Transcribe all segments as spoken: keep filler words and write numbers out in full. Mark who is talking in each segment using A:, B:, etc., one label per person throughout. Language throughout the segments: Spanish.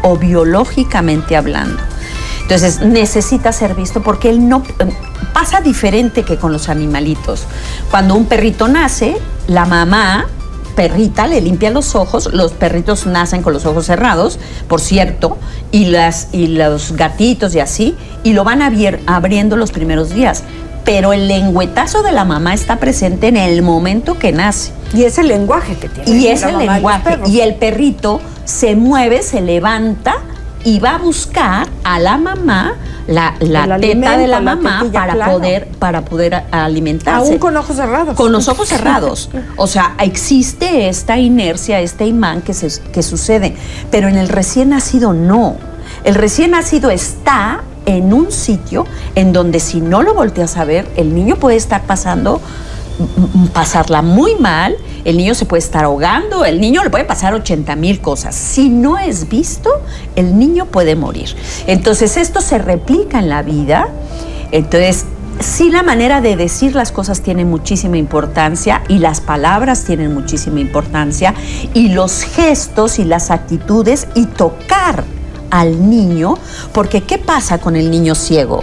A: o biológicamente hablando. Entonces necesita ser visto porque él no pasa diferente que con los animalitos. Cuando un perrito nace, la mamá perrita le limpia los ojos, los perritos nacen con los ojos cerrados, por cierto, y, las, y los gatitos y así, y lo van abier, abriendo los primeros días. Pero el lengüetazo de la mamá está presente en el momento que nace.
B: Y es el lenguaje que tiene.
A: Y es el lenguaje. Y el perrito se mueve, se levanta y va a buscar a la mamá, la, la teta de la mamá, la para, claro. poder, para poder alimentarse.
B: Aún con ojos cerrados.
A: Con los ojos cerrados. O sea, existe esta inercia, este imán que, se, que sucede. Pero en el recién nacido no. El recién nacido está en un sitio en donde si no lo volteas a ver, el niño puede estar pasando, pasarla muy mal, el niño se puede estar ahogando, el niño le puede pasar ochenta mil cosas. Si no es visto, el niño puede morir. Entonces esto se replica en la vida. Entonces sí, la manera de decir las cosas tiene muchísima importancia y las palabras tienen muchísima importancia y los gestos y las actitudes y tocar al niño, porque ¿qué pasa con el niño ciego?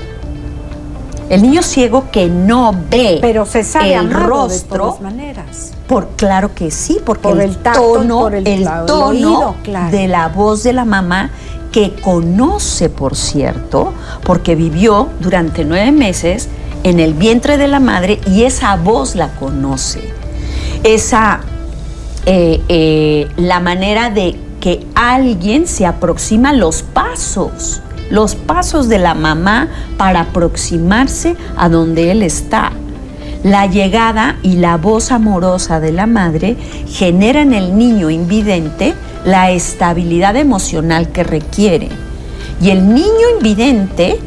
A: El niño ciego que no ve,
B: pero se sabe
A: el rostro,
B: de todas maneras.
A: Por, claro que sí, porque
B: por
A: el,
B: el tacto,
A: tono,
B: por el,
A: el tono
B: el oído, claro.
A: de la voz de la mamá, que conoce, por cierto, porque vivió durante nueve meses en el vientre de la madre y esa voz la conoce. Esa, eh, eh, la manera de que alguien se aproxima a los pasos, los pasos de la mamá para aproximarse a donde él está. La llegada y la voz amorosa de la madre genera en el niño invidente la estabilidad emocional que requiere. Y el niño invidente,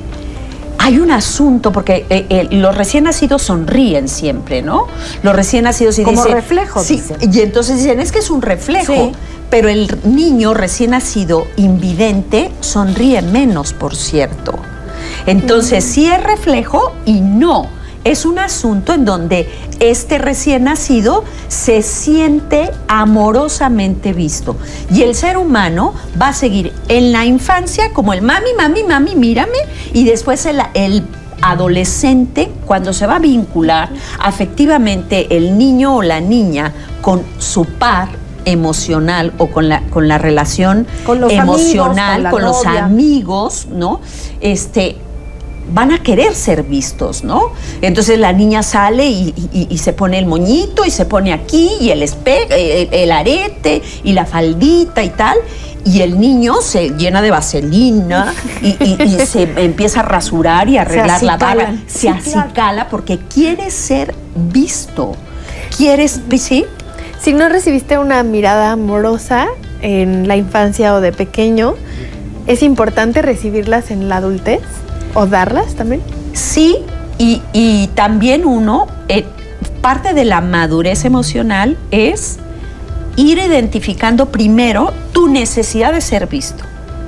A: hay un asunto, porque eh, eh, los recién nacidos sonríen siempre, ¿no? Los recién nacidos y
B: como
A: dicen,
B: reflejo.
A: Sí,
B: dicen.
A: y entonces dicen, es que es un reflejo.
B: Sí.
A: Pero el niño recién nacido invidente sonríe menos, por cierto. Entonces, mm. sí es reflejo y no. Es un asunto en donde este recién nacido se siente amorosamente visto. Y el ser humano va a seguir en la infancia como el mami, mami, mami, mírame. Y después el, el adolescente, cuando se va a vincular afectivamente el niño o la niña con su par emocional o con la, con la relación
B: con los
A: emocional,
B: amigos, con,
A: con los
B: novia.
A: amigos, ¿no? Este, van a querer ser vistos, ¿no? Entonces la niña sale y, y, y se pone el moñito y se pone aquí y el, espe el, el arete y la faldita y tal, y el niño se llena de vaselina y, y, y se empieza a rasurar y a arreglar la barba, se acicala porque quiere ser visto. ¿Quieres, sí?
C: Si no recibiste una mirada amorosa en la infancia o de pequeño, ¿es importante recibirlas en la adultez o darlas también?
A: Sí, y, y también uno, eh, parte de la madurez emocional es ir identificando primero tu necesidad de ser visto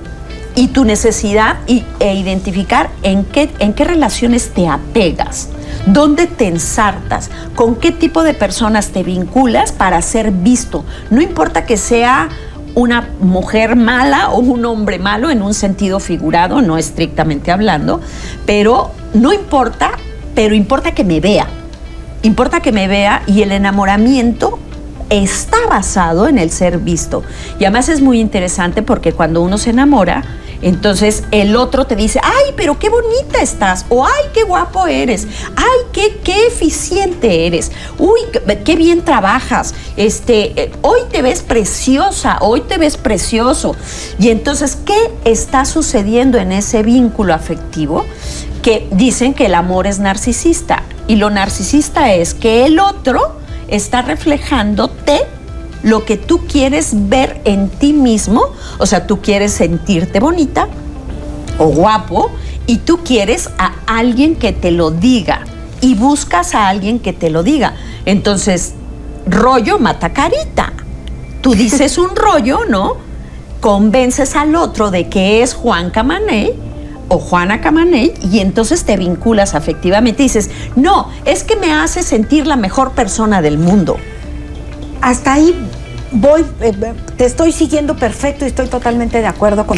A: y tu necesidad y, e identificar en qué, en qué relaciones te apegas. ¿Dónde te ensartas? ¿Con qué tipo de personas te vinculas para ser visto? No importa que sea una mujer mala o un hombre malo en un sentido figurado, no estrictamente hablando, pero no importa, pero importa que me vea. Importa que me vea y el enamoramiento está basado en el ser visto. Y además es muy interesante porque cuando uno se enamora, entonces el otro te dice, ay, pero qué bonita estás, o ay, qué guapo eres, ay, qué, qué eficiente eres, uy, qué, qué bien trabajas, este, eh, hoy te ves preciosa, hoy te ves precioso. Y entonces, ¿qué está sucediendo en ese vínculo afectivo? Que dicen que el amor es narcisista, y lo narcisista es que el otro está reflejándote lo que tú quieres ver en ti mismo, o sea, tú quieres sentirte bonita o guapo y tú quieres a alguien que te lo diga y buscas a alguien que te lo diga. Entonces, rollo mata carita. Tú dices un rollo, ¿no? Convences al otro de que es Juan Camaney o Juana Camaney y entonces te vinculas afectivamente y dices, no, es que me hace sentir la mejor persona del mundo.
B: Hasta ahí voy, eh, te estoy siguiendo perfecto y estoy totalmente de acuerdo con